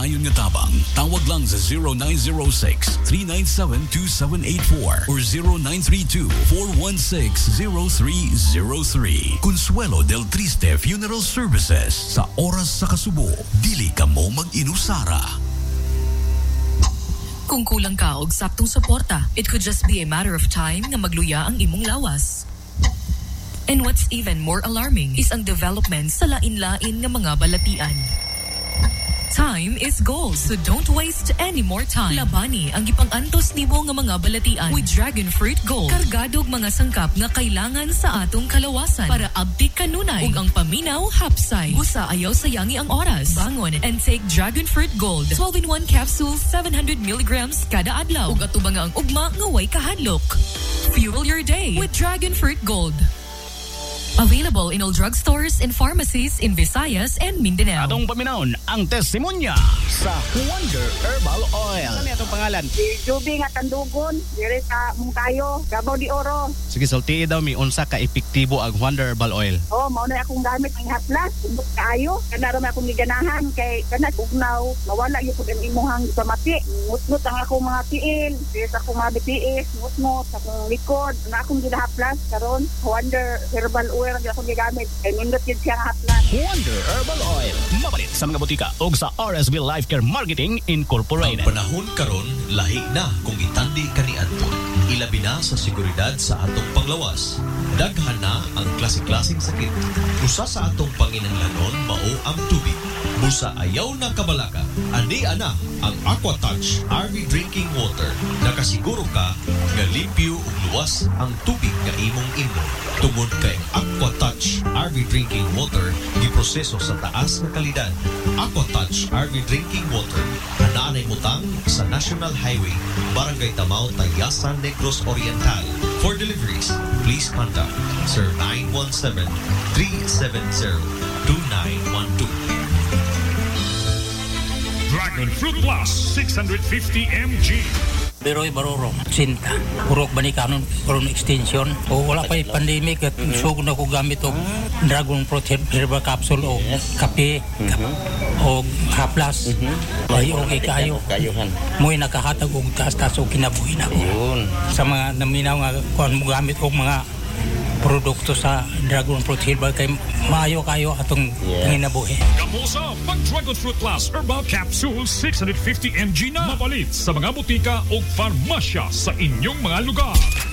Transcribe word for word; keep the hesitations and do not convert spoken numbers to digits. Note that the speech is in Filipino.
dayon nga tabang. Tawag lang sa zero nine zero six, three nine seven, two seven eight four or zero nine three two, four one six, zero three zero three. Consuelo del Triste Funeral Services. Sa oras sa kasubo, dili ka mo mag-inusara. Kung kulang ka og saktong suporta, it could just be a matter of time nga magluya ang imong lawas. And what's even more alarming is ang development sa lain-lain nga mga balatian. Time is gold, so don't waste any more time. Labani ang ipang-antos nimo nga mga balatian with Dragon Fruit Gold. Kargadog mga sangkap nga kailangan sa atong kalawasan para abtik kanunay ug ang paminaw hapsay. Busa ayaw sayangi ang oras. Bangon and take Dragon Fruit Gold. twelve in one capsules, seven hundred milligrams kada adlaw. Ug atubang ang ugma nga way kahadlok. Fuel your day with Dragon Fruit Gold. Available in all drugstores and pharmacies in Visayas and Mindanao. Atong paminahon ang testimonya sa Wonder Herbal Oil. Ano itong pangalan? Si Juby nga Tandugon, dire sa Mungkayo, Davao de Oro. Sige, sulti daw mi unsa ka epektibo ang Wonder Herbal Oil. Oh, mao na akong gamit ang haplas, umbok kaayo. Kana ra may akong giganahan kay kana ugnaw, mawala gyud ang imuhang pamati. Ngutngot ang akong mga tiil, dire sa akong mga B T S, ngutngot sa akong likod, na akong gidahaplas karon Wonder Herbal Oil ang akong gigamit. Kay nindot gyud siya nga haplas. Wonder Herbal Oil. Mabalit sa mga butika o sa R S V Life Care Marketing Incorporated. Ang panahon karon lahi na kung itandi kaniadto. Ilabi na sa seguridad sa atong panglawas. Daghan na ang klase-klaseng sakit. Usa sa atong panginahanglanon mao ang tubig. Busa ayaw na kabalaka. Ani ana ang AquaTouch R V Drinking Water. Nakasiguro ka nga limpyo ug luwas ang tubig nga imong inom. Tungod kay AquaTouch R V Drinking Water giproseso sa taas nga kalidad. AquaTouch R V Drinking Water anaanay butang sa National Highway, Barangay Tamao, Tayasan, Negros Oriental. For deliveries, please contact Sir nine one seven, three seven zero, two nine one two. Dragon Fruit Plus six hundred fifty milligrams. Beroy Barorong, Sinta. Urok ba ni kanon karon extension? O wala pa yung pandemic at mm-hmm. sugod na ko gamit o Dragon Fruit Herbal Capsule o yes. kape mm-hmm. o haplas. Mm-hmm. Ay, okay kayo. Mo'y nakahatag o taas-taas o kinabuhin ako. Yun. Sa mga naminaw nga kung mo gamit o mga produkto sa Dragon Fruit Herbal kay maayo kayo atong yes. panginabuhi. Kamusa pag Dragon Fruit Plus Herbal Capsule six hundred fifty milligrams na mapalit sa mga butika o farmasya sa inyong mga lugar.